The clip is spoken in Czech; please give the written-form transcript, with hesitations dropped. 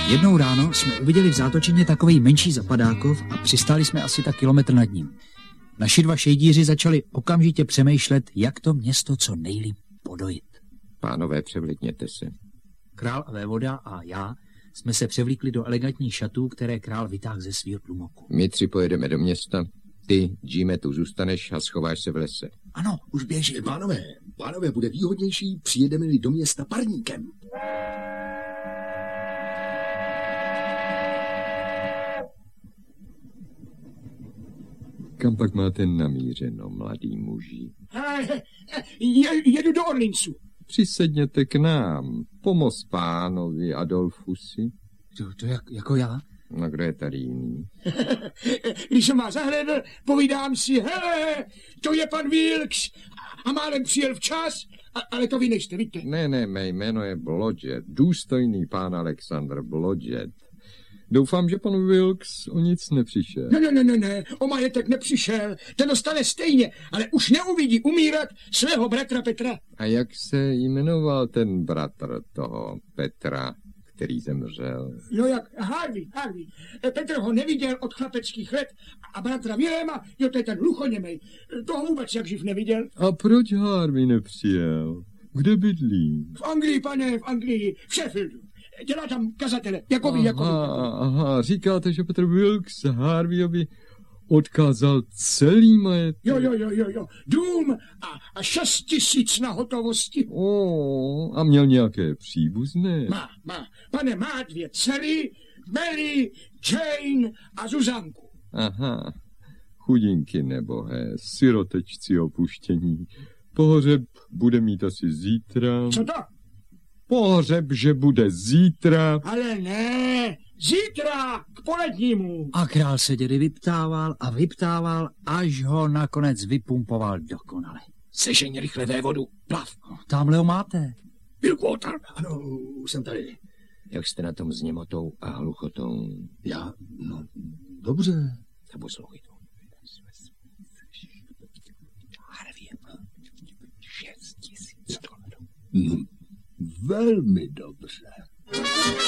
Jednou ráno jsme uviděli v zátočině takovej menší zapadákov a přistáli jsme asi tak kilometr nad ním. Naši dva šejdíři začali okamžitě přemýšlet, jak to město co nejlíp podojit. Pánové, převlíkněte se. Král a vévoda a já jsme se převlíkli do elegantních šatů, které král vytáhl ze svého tlumoku. My tři pojedeme do města. Ty, Jime, tu zůstaneš a schováš se v lese. Ano, už běží. Pánové, bude výhodnější, přijedeme-li do města parníkem. Kam pak máte namířeno, mladý muži? Jedu do Orlincu. Přisedněte k nám. Pomoz pánovi Adolfusi. To jako já? No, kdo je tady jiný? Když jsem vás zahlédl, povídám si, hele, to je pan Wilkes a málem přijel včas, ale to vy nejste, víte. Ne, mé jméno je Blodgett, důstojný pán Alexander Blodgett. Doufám, že pan Wilkes o nic nepřišel. Ne, o majetek nepřišel, ten dostane stejně, ale už neuvidí umírat svého bratra Petra. A jak se jmenoval ten bratr toho Petra, který zemřel? No jak, Harvey. Petr ho neviděl od chlapeckých let a bratra Viléma, to je ten hluchoněmej, toho vůbec jak živ neviděl. A proč Harvey nepřijel? Kde bydlí? V Anglii, pane, v Anglii, v Sheffieldu. Dělá tam kazatele, jako vy. Aha, říkáte, že Petr Wilkes Harveyovi odkázal celý majetek. Jo. Dům a 6 000 na hotovosti. A měl nějaké příbuzné? Má. Pane, má 2 dcery, Mary, Jane a Zuzanku. Aha, chudinky nebohé, sirotečci opuštění. Pohřeb bude mít asi zítra. Co to? Pohřeb, že bude zítra. Ale ne, zítra k polednímu. A král se dědy vyptával, až ho nakonec vypumpoval dokonale. Sežeň rychle vévodu, plav. Tamhle ho máte. Bilkwater. Ano, už jsem tady. Jak jste na tom s němotou a hluchotou? Já, dobře. A poslouchej to. Velmi dobře.